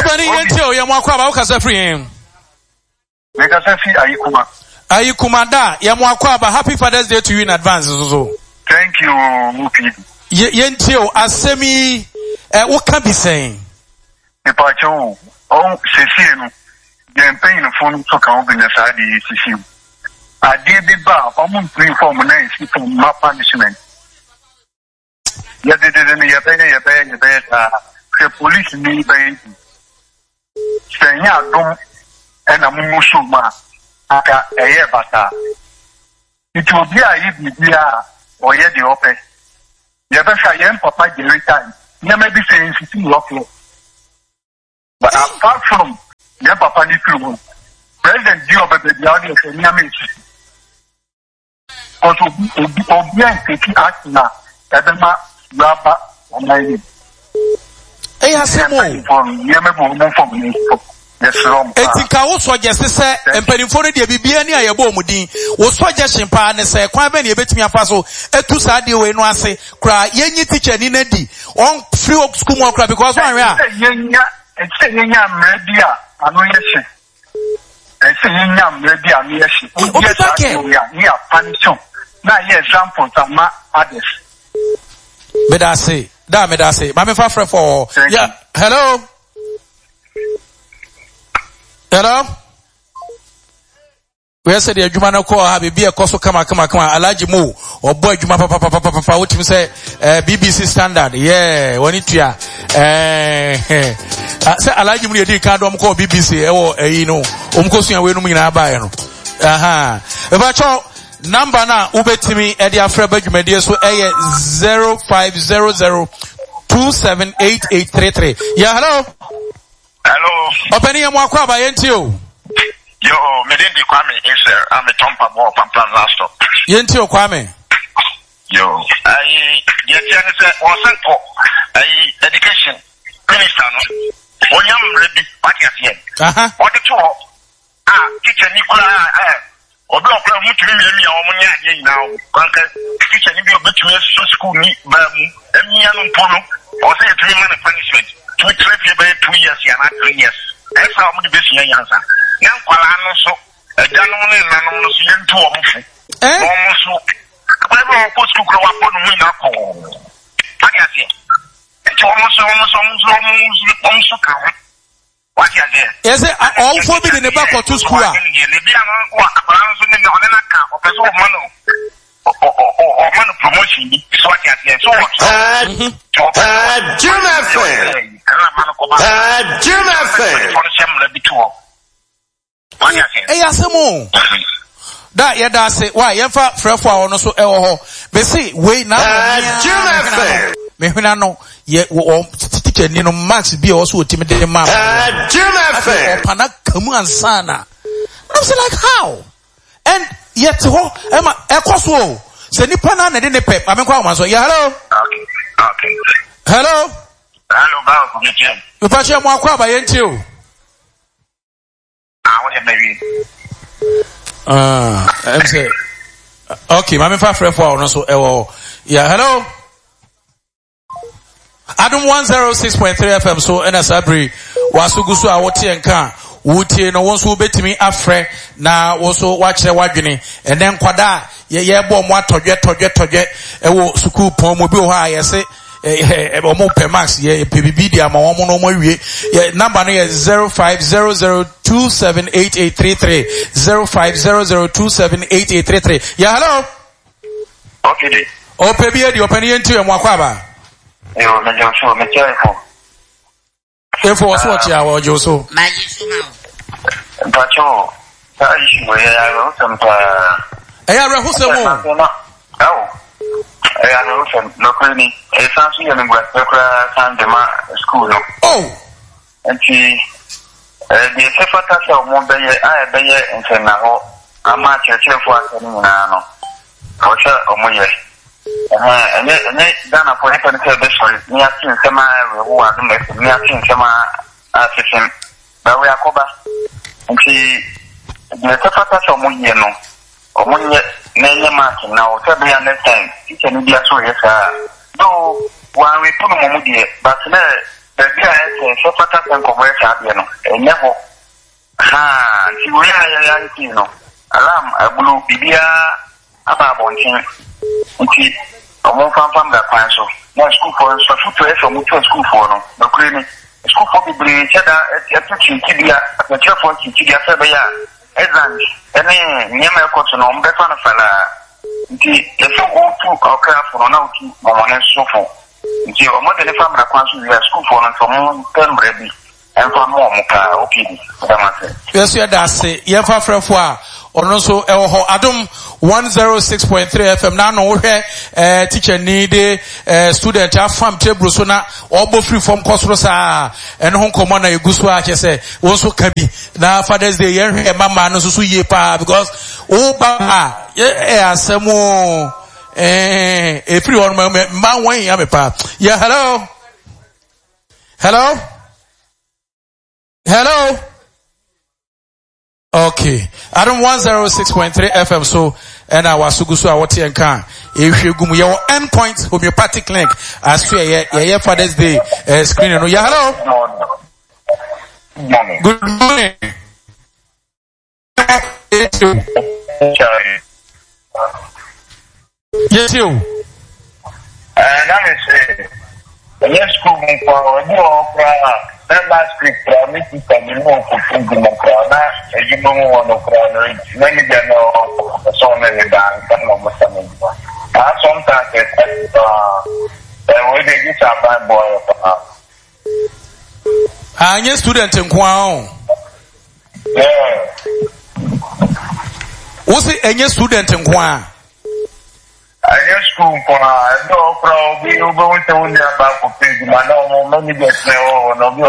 Obani yentio ya mwakwa ba ukasa free him. Make us see Ayikuma. Ayikuma da ya mwakwa ba happy Father's Day to you in advance so. Thank you, Mupi. Yentio asemi what can be saying? Epacho o sesienu. The pain phone to come in the side the I did the bar from form nice from my punishment. You didn't the police need by saying ya dom and a musuma aka a year bata. It will be a year or yet the open. You ever say young papa every time. You may be saying it's lawful. But apart from your papa need to President Joe the audience and Yamis. Also, Obian taking act now. Adama Raba and I. Hey, I say more. Etika wo suggest say empanimfo no de bibia ni ayebo mudin wo suggestion pa ne say kwan be ne ebetumi afa so etu sa de we no ase kra yenyi teacher ni na di on free of school mo kra because one ya yenya media anu yesi yenya media anu yesi we are punishing na ye example sama others me da say ma me fa frɛ for yeah hello we said the adwuma no ko ha bibia ekoso kama alaji mu obo adwuma papa wotimi say BBC Standard yeah woni tua say alaji mu dey kan do am ko BBC ewo eyi no omkosua we no mu nyina ba ye no aha e ba cho number na ubetimi e dia frɛ badwumadie so eye 0500278833 yeah hello Openi ya mwakwa ba yenti o. Yo, Medindi Kwame is I'm a Tompa Bo Pampan last stop. Yenti o Kwame. Yo, yeti say Osanko, education minister no. Onyam rebi party afien. What to teacher Nicola obi okra mutumi mi omunya anye now. Kwanka teacher ni bi obetumi school ni ba mu. Emiya no mpono. O say you three man punishment. 2 years and 3 years. That's how many best young answer. Young Palano so a gentleman and anonymous to almost so. I will put to grow up on Winako. I got it. It's almost come. What is it? Is it all forbidden in the back of 2 school? Or promotion is what you so that yeah that say why you fa frefo a ono so e wo ho be say we na me huna no ye teacher ni no max bi o so otimi de ma pana kamu ansana I'm saying like how and yet ho e ma e koso se nipa na de ne pep amenkwa wo so yeah okay hello ba ko je you pa che mo akwa ba yenti o maybe I'm say okay mama fa frɛ for no so yeah hello Adam 106.3 FM so ena sabri wasugu so a wote enka wotie no won so betimi afrɛ na wo so wakyerɛ wadwene enen kwada ye bo mo atɔdwe ɛwo school pon mo bi ho a yɛse omo per max ye PBB dia ma omo no mo awie number no ye 0500278833 0500278833 yeah hello okay o PBB di open ye ntu e mo akwa ba yo na joso me telefon efo was what ya wo joso ma yisu ma bacho ta ishi mo ya ro sampa ya re husemo I know from locally, a fancy and Sandema school. Oh, and she the Sefata of Mobile, I bear and Senaho, a match a chef for Nano, Rocha or Moye. And then Dana for Happen service, near King Sema, who are near King Sema assistant, but we are Coba. And she the Sefata of Moyeno, or Moye. Nene marking now, tell me understand. It can be a choice. No, one we put on Mumudi, but The guy so far as commercial, and never. Ha, you know, alarm, a blue bibia, about one thing. A more from the council. No school for us, from which school for no cleaning. School for the bridge, a teaching Tibia, a cheerful Tibia Sabaya, Edland, and then Yama Cotton on Befana Fella. The so go to our craft for now to Mamma so forth. If you're more than a family council, we are school for and from Pembrey. And for more, okay. Yes, you are Darcy. Yefa Frefwa, or also Elho Adam 106.3 FM. Now, no, teacher need student have farm table sona or both free from Cosrosa and home commander Guswa, say, also can be now Father's Day, Mamma, no so ye pa, because oh, Baba, yeah, some more, a free one, man, way, I'm a pa. Yeah, hello. Hello. Hello? Okay. Adam 106.3 FM, so, and I was Sugusu, I want to encounter. If you go, your endpoint homeopathic link, as you are Father's Day, screening. Yeah, hello? Good morning. Yes, you. Yes, school for that last week, meeting from the move for Democrana, and you know one of the many general so many banks and almost something. Sometimes we get a bad boy. I'm a student in Kwao. Yeah. What's it? A student in Kwao. I just school for no problem. We going to only about for things. My no money gets no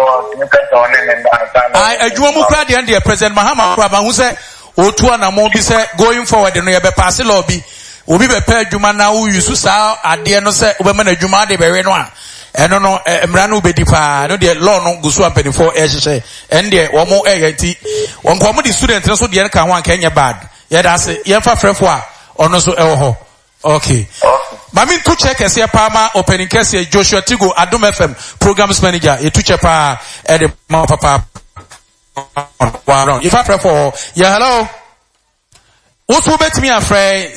I Juamuka the India President Mahama Praba who said Otuana Mobi said going forward in the pass lobby will be prepared Jumana who you saw at the end of the women of Juma de Berenoa. And no Mranu Bedipa, no the law no Gusua 24 and the one more egg one comedy student also the Enka Kenya bad. Yeah, that's it. Yefa Frefwa or no so elho. Okay. Mami to check as your Palma opening case Joshua Tigo Adom FM programs manager. You to check at the papa. If I pray for yeah, hello. What will bet me a friend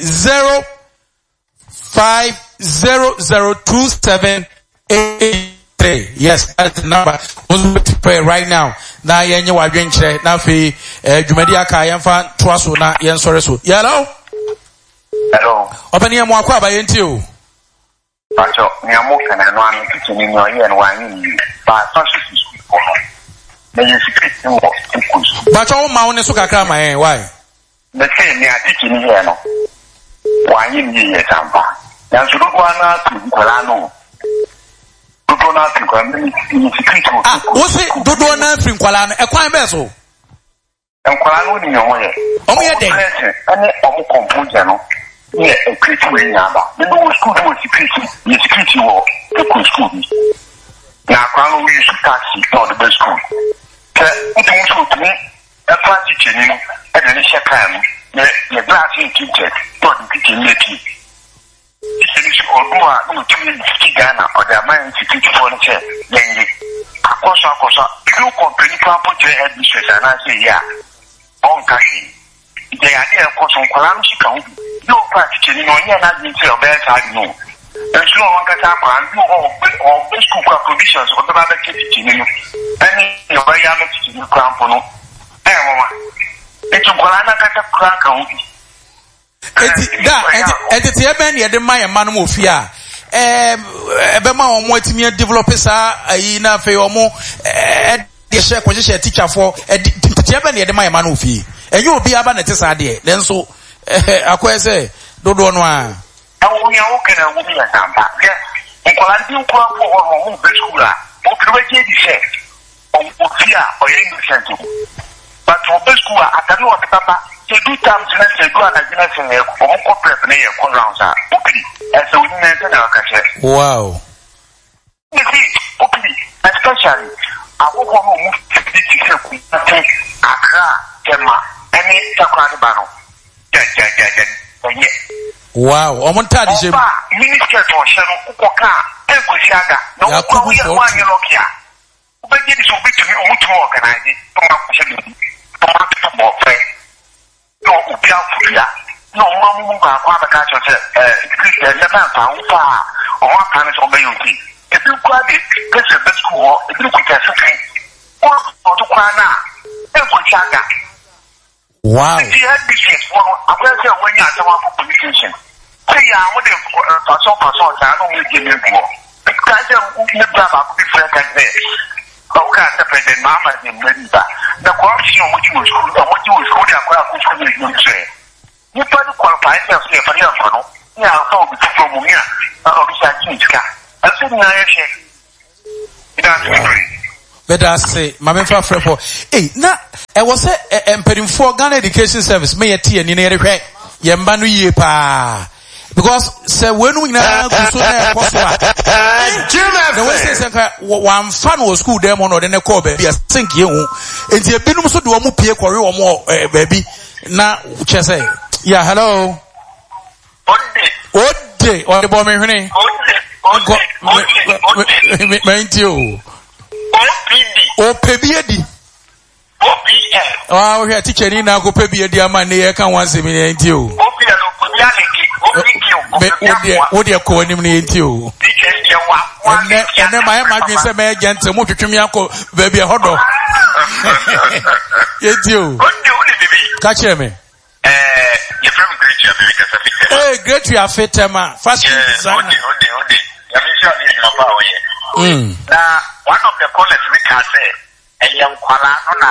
05002783. Yes, that's the number. Who's to pray right now? Now you are doing check. Now fi Jumedia Kayan fan Twaso na yen sorry so. Yeah, hello. Hello. Open your more by you. Pacho, Niamuka and one kitchen in your ear and one you. But Francis for her. May you speak but all Mount Suka Krama, why? The same near teaching here. No. Why in the Tampa? Now, so go on to Colano. Do not think what's it? Do not think Colano, a quite vessel. And Colano in your way. Oh, yeah, and computer. Yeah, a creature in Yaba. The no school was security. The security war. The school. Now, Crown we used to taxi for the best school. It was to me a fancy teaching at the initial time. The glass in teacher, not the teaching making. It's or no to Ghana or the man security furniture. Then, of course, you company put your head mistress and I say, yeah, on cashing. The idea of course on Kolam no practice in your not into a bad side, no. And so on can happen and do all best school provisions or the other kitchen. Any your very young teaching crown for no. It's a Kolana cat of crack on. And it's a man near the Maya Manumofia. Bema on what me developers are in a feomo the share position teacher for a Japan near the Maya Manufi. And you will be about it idea. Then so, I say, don't know why. Oh, we are walking a woman at Tampa. Yes, and Colandio Club or Move School, or Create the Share, or Fear, or English Center. But for the school, I don't know what the Papa, they do times less than go and I say, or corporate player, call rounds are. Okay, as a witness in our cache. Wow. You see, okay, especially, I will move to the Accra, Gemma. Wow, I'm on time. Minister for Shano Ukoka, Equisiaga, no one year. but it is a bit to organize it. No, no, one father catcher said, Christian, the man found far, or one parents obey you. If you grab it, get a bit school, if you could get something, or to cry now, every chaga. Wow. If you had business, well, I'm going to say when you have someone for communication. Say, I'm with them for some person, I don't need to give you more. Because you're about to be friends like this. Okay, the president, Mama, and Linda. The quality of what you was good, what you was good, I'm going to say. You try to qualify yourself for the other. Yeah, I thought we took from here. I don't know if I said, but I say, my friend for hey, now I was a for Ghana Education Service, may a tea and in a crack, Yambanu ye pa. Because say when we now go so the way say one fan was school them on the call baby, I think you and the binum so do a pay quarry or more baby. Now say, yeah, hello. What day or the bomb honey? You. O pebiedi. Oh, we are teaching now go pebiedi money. I can't want to be in you. What you call him in you? And then my imagine some agent to move to me uncle baby a hot dog. It's you. Catch me. You're from Great. Hey, great you are fit, man. Fast designer. Now, one of the callers we can say, a young Kuala,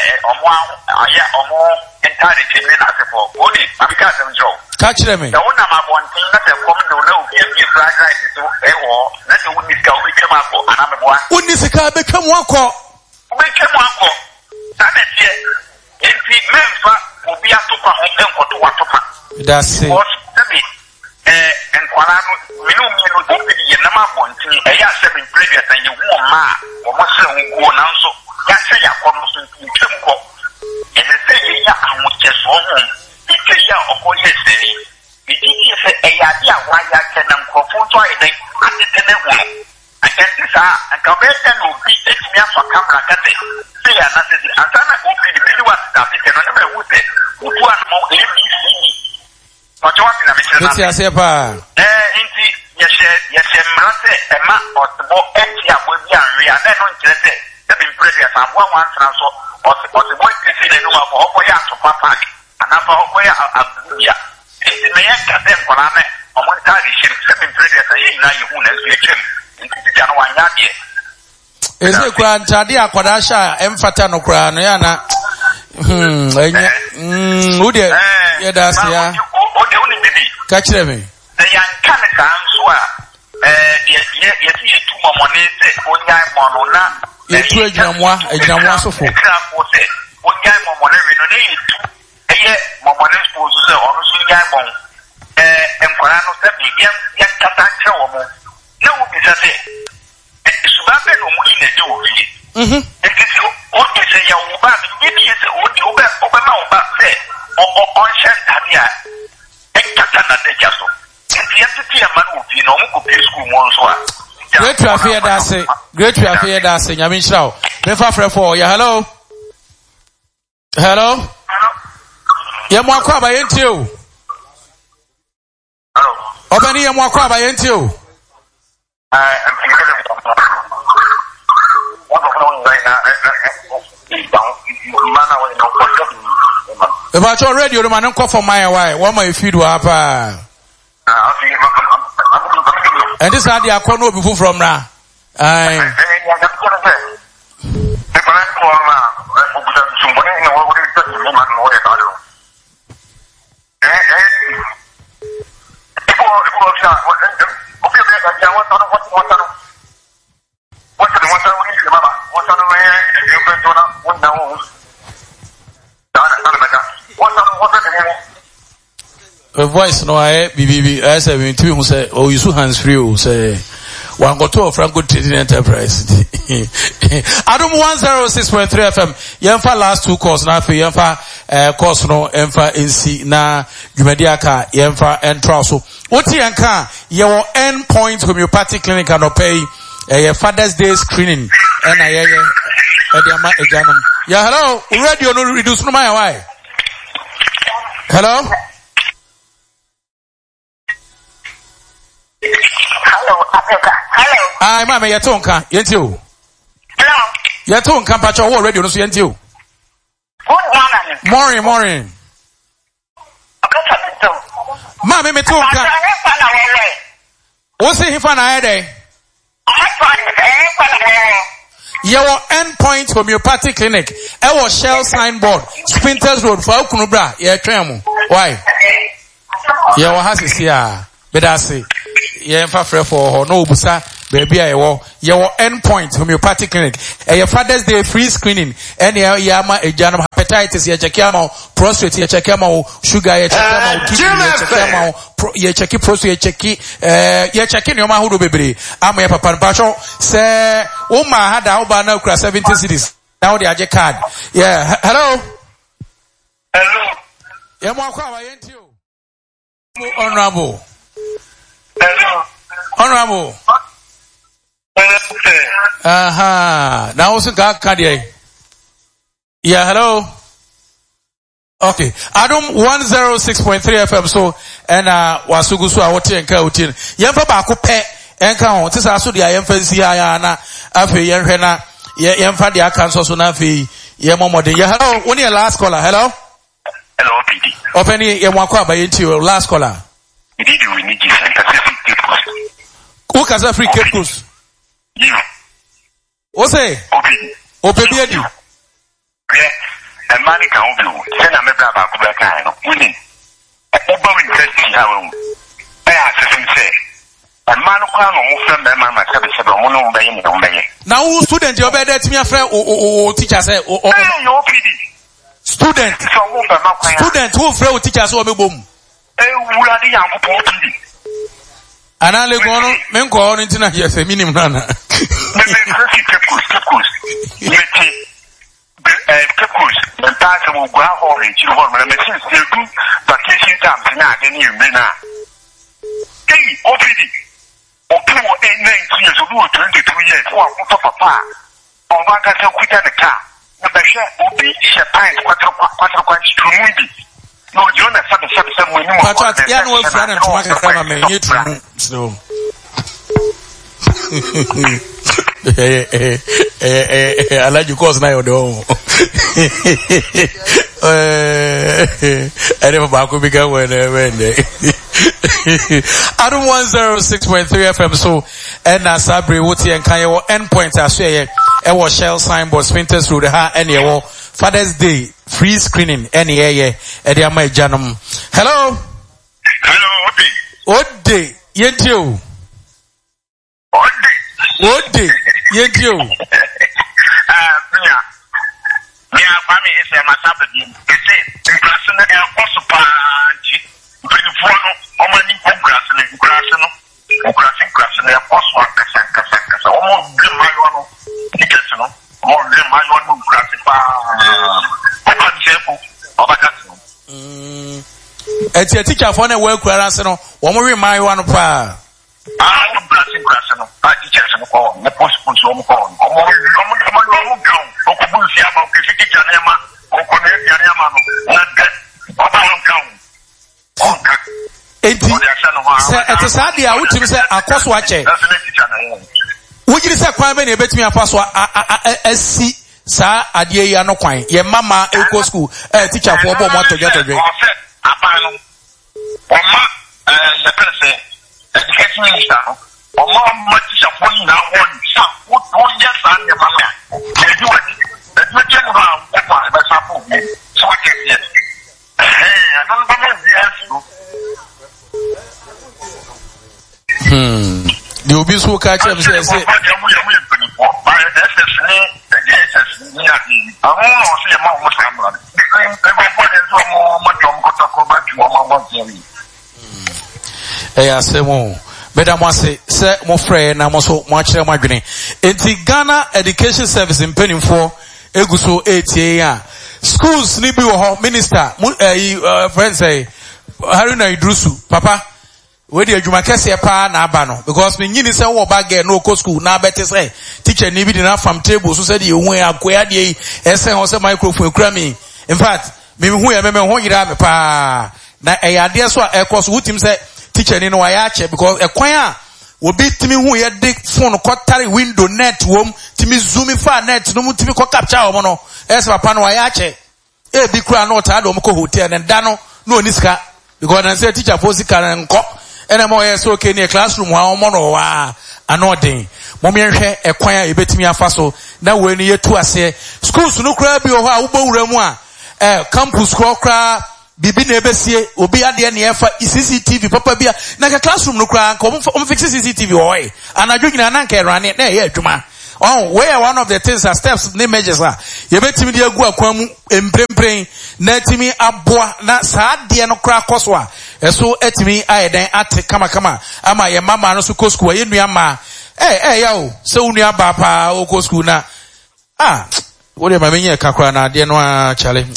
entirety for only because of Joe. Catch them. The one of one thing that a woman don't know if you graduate to a war, that's the one is going to come up for another one. Wouldn't this car become one call? Become one call. That is it. If the member will be a super home to one. That's it. And Kuala, we know me no don't be the number one thing. I have 7 previous and you won't ma or must say go now so. That's say I come to Kimco. And they say yeah, I want just home. It's a year of what you say. It is a idea why I can confront why they at the tenant. I can see and conversion will be a mere for camera. Say another and then I hope the really was that it can never would say who was more ABCD. It's a sepa. Yes, Mrate, Emma, or the more empty and will be angry, and then on Jesse, they've been pretty as I'm one transfer, or the boy is in a new of Okoya to Papa, and I'm Okoya Abuja. It's the mayor cat them for Ame, or one time she has been pretty as a year now you won't as him. It's January Yadi. Is it Grand Tadia Kodasha, Emfatano Krana? Who did? Yeah, that's yeah. Catch them. The young Canada, yes, you two more money, one guy Monona, yes, a Jamwa so for. One guy Monona, a year, Monona supposed to say, honestly, guy bone, and Corano said, young Catania woman. No, it's a day. It's about the money they do. It is what you say, young woman, maybe it's what you over say, or on Shantamia. Great traffic, that's it. Great traffic, that's it. Yamin Shao. Never for 4. Yeah, hello. Hello. Yeah, more crab by you. Hello. Open here, more crab by you. About your radio, the man call for my wife. What my feed were and this idea I can't know before from now. A voice no I BBB as I went to him say, oh, you so hands free, say, one got to Franco Trading Enterprise. Adam 106.3 FM, Yemfa last 2 calls now for Yemfa, course no, Yemfa NC na, Jumediaka, Yemfa and Trousseau. What your end point homeopathic clinic and pay a Father's Day screening, and I Ediama Ejanum. Yeah, hello. Radio no reduce no my why. Hello? Hello, Africa. Hello. Mama, Yatonka, Yentu. Hello. Yatonka, Pacho, what radio no see Yentu? Good morning. Morning. Mama, me Tonka. What's it for an day? Your Endpoint Homeopathic Clinic. Our Shell signboard. Sprinters Road for Okunubra. Yeah, Tremo. Why? Yeah, what has it here? But I say, yeah, for no busa, baby, your Endpoint Homeopathic Clinic. Your Father's Day free screening. And yama a janum hepatitis, ya check prostate, ya check sugar, ya check kidney, ya check prostate, ya check your mahudo baby. I'm a papa pacho. Say, Oma had a banner across 70 cities. Now the AJ card. Yeah, hello. Yeah, more honorable. Honorable. Now also got Kadia. Yeah, hello. Okay. Adam 106.3 FM so and wasugusu awoti enka utin. Yemfa ba ko pe enka ho. Tisa aso dia yemfa si aya na afi yenhwe na yemfa dia kan so na afi yemomode. Yeah, hello. Only a last caller. Hello. Hello, PD. Openi yemwakwa abayenti last caller. Did you need this who can say free Cape Coast? You. What's it? Open BD. Yeah. A man can do. Send a member of Kubaka. Winning. Over interesting how I asked him say. A man who can move from the man myself. Now who student you better to me a friend or teacher say or no PD. Student who friend teachers or boom. Ana le gono men ko on ntina yes minim nana no, you're not something Patrick, yeah, no friend and to my man, you too. So, I like you cause now, though. I never back will become when they. I don't 106.3 FM so, and Sabri, Woody and Kanye Endpoint, I say, our Shell signboard, Sprinters Road, and your Father's Day free screening, any Eddie my janum. Hello. What day? Yentu. What day? Yentu. Mia Kwame is a Masabi. It's a person that also punch. Benifono, Omani Grassano, Grassing, Grass, almost good Mayono, Nickerson, more than Mayono, It's a teacher for a work where I said, one more my one pa. I'm Grassing, I teach us on the post on it is hardly I would say a course watcher. Would you say crime and bet me a password? SC, sir, Adia no quine. Your mama, eco school, teacher for more to get a drink. The president, education minister, or more much of one now on some would just under my man. They do it. The general, that's up me. So I can get it. Hey, I don't know. The obese will catch him says it. I say more. But I must say more friend, I must watch them agony. It's the Ghana Education Service in Penning for Eguso 8 schools Nibi Minister, friends say Haruna Idrusu, Papa. we dey adwuma kese pa na aba no because me nyini say wo ba get no go school na bete say teacher ni bi dey na farm table so say dey hu akoya dey ese ho say microphone kura me in fact me hu ya me ho yira me pa na eyade so e course wutim say teacher ni no wa ya che because ekwan a obi timi hu ye dey phone ko tare window net wom timi zoom fa net no timi ko capture o mo no ese papa no wa ya che e bi kura no ta do mo ko hotel and da no oni sika because na say teacher for sika na nko ene mo yes okay ne classroom ha omo no wa anodin mo me hwe ekwan a ebetimi afa so na we ni yetu ase schools no kura bi o ho a wo bowura mu a campus kura bibi na ebesie obi ade na efa CCTV papa bia na ka classroom no kura nko mo fix CCTV oi anadwo nyina na nka rane na ye adwuma where one of the things are steps ne measures are ye betimi de agu akwan mu emprempren na timi aboa na saa de no kura koso a eso etimi ayeden ate kama ama ye mama no so ko school ye nua ma ya o se unua ba pa o ko school na wo de ma menye kakra na de no a chale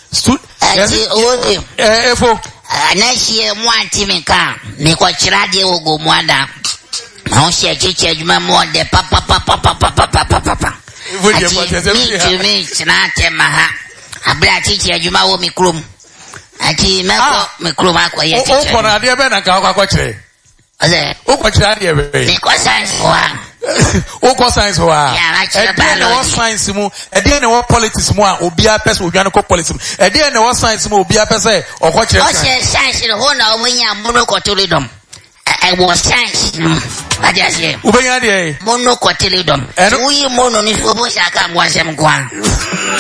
efo anashie mwanti meka meko chirade ogo mwanda maoshe chiche juma mwande papa mi chinate maha abla chiche juma wo mikrum ati meko mikrum akwa ye chiche o kona de be na ka akwa chire aze o kwa chirade be meko science wa o ko science wa e wo science mu e dey na wo politics mu a obi a pese odwan ko politics e dey na wo science mu obi a pese o ko chire science ho na o munya monocotyledon I was science ajaje ubenya de monocotyledon uyi mono ni obo shaka ngwasem kwa